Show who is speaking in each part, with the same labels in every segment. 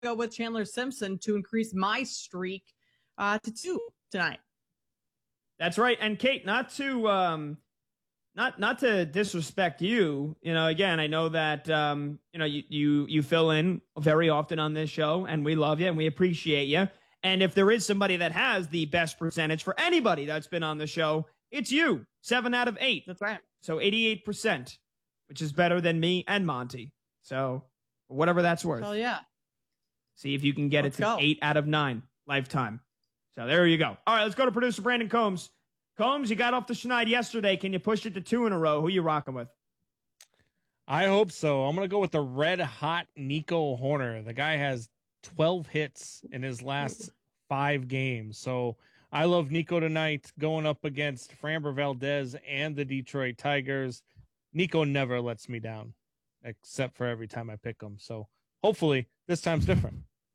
Speaker 1: go with Chandler Simpson to increase my streak to 2 tonight.
Speaker 2: That's right. And Kate, not to disrespect you, again, I know that you fill in very often on this show, and we love you and we appreciate you. And if there is somebody that has the best percentage for anybody that's been on the show, it's you. 7 out of 8.
Speaker 1: That's right.
Speaker 2: So 88%, which is better than me and Monty. So whatever that's worth.
Speaker 1: Hell yeah.
Speaker 2: See if you can get it to 8 out of 9 lifetime. So there you go. All right, let's go to producer Brandon Combs. Combs, you got off the schneid yesterday. Can you push it to 2 in a row? Who you rocking with?
Speaker 3: I hope so. I'm going to go with the red-hot Nico Hoerner. The guy has 12 hits in his last 5 games. So I love Nico tonight going up against Framber Valdez and the Detroit Tigers. Nico never lets me down, except for every time I pick him. So hopefully this time's different.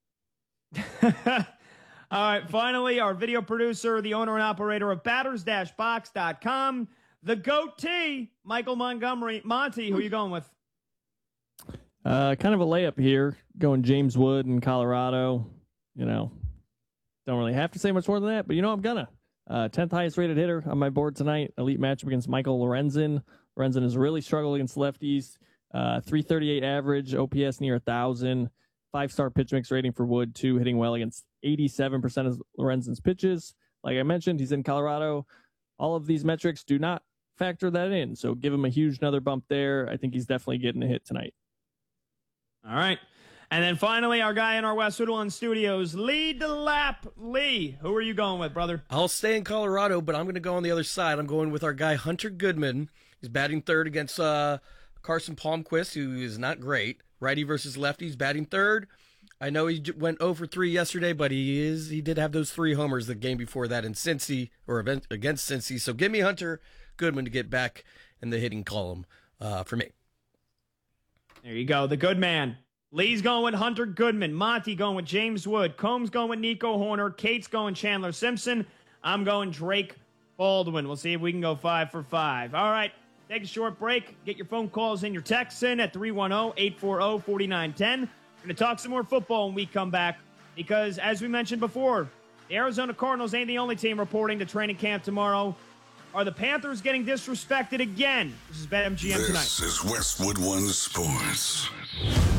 Speaker 2: All right, finally, our video producer, the owner and operator of batters-box.com, the goatee, Michael Montgomery. Monty, who are you going with?
Speaker 4: Kind of a layup here, going James Wood in Colorado. Don't really have to say much more than that, but I'm gonna. 10th highest rated hitter on my board tonight. Elite matchup against Michael Lorenzen. Lorenzen has really struggled against lefties. 338 average, OPS near 1,000. 5-star pitch mix rating for Wood, too, hitting well against 87% of Lorenzen's pitches. Like I mentioned, he's in Colorado. All of these metrics do not factor that in, so give him a huge another bump there. I think he's definitely getting a hit tonight.
Speaker 2: All right. And then finally, our guy in our Westwood One studios, Lee DeLapp. Lee, who are you going with, brother?
Speaker 5: I'll stay in Colorado, but I'm going to go on the other side. I'm going with our guy, Hunter Goodman. He's batting third against Carson Palmquist, who is not great. Righty versus lefty. He's batting third. I know he went 0 for 3 yesterday, but he did have those 3 homers the game before that in Cincy, or against Cincy. So give me Hunter Goodman to get back in the hitting column for me.
Speaker 2: There you go, the good man. Lee's going with Hunter Goodman. Monty going with James Wood. Combs going with Nico Hoerner. Kate's going Chandler Simpson. I'm going Drake Baldwin. We'll see if we can go 5 for 5. All right, take a short break. Get your phone calls and your texts in at 310-840-4910. We're going to talk some more football when we come back because, as we mentioned before, the Arizona Cardinals ain't the only team reporting to training camp tomorrow. Are the Panthers getting disrespected again? This is BetMGM tonight.
Speaker 6: This is Westwood One Sports.